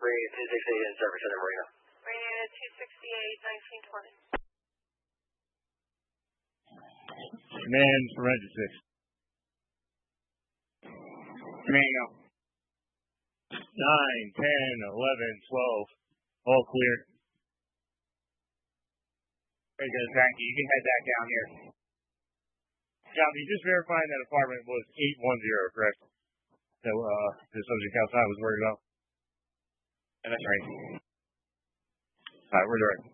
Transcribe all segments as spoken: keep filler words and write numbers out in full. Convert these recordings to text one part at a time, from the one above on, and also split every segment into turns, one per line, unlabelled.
Radio two sixty-eight in service Center Marina.
Radio two sixty-eight, nineteen twenty.
Command for engine six.
Command go.
nine, ten, eleven, twelve. All clear.
Very good, thank you. You can head back down here.
Copy. Just verifying that apartment was eight one zero, correct? So, uh, the subject outside was worried about.
Yeah, that's right.
All right, we're direct.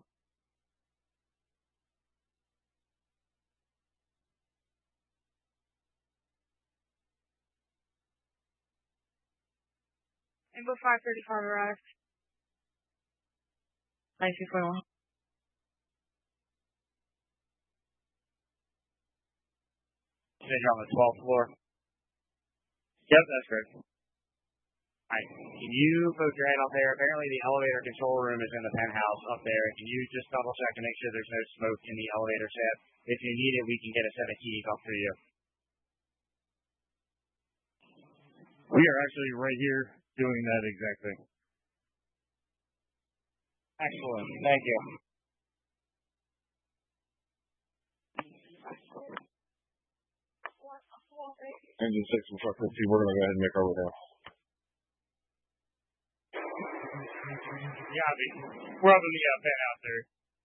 Rainbow five thirty-five arrived. nineteen twenty-one.
You're on the twelfth floor.
Yep, that's correct.
Alright, can you poke your head up there? Apparently the elevator control room is in the penthouse up there. Can you just double check to make sure there's no smoke in the elevator shaft? If you need it, we can get a set of keys up for you.
We are actually right here doing that exact thing.
Excellent. Thank you.
Engine six and truck fifty, we're going to go ahead and make our way down.
Yeah, we're up in the uh, penthouse there.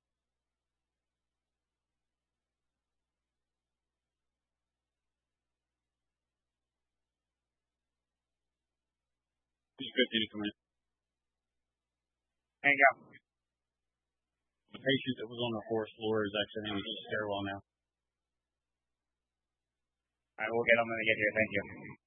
fifty to come in.
Hang up.
The patient that was on the fourth floor is actually in the stairwell now.
All right, we'll get them when they get here. Thank you.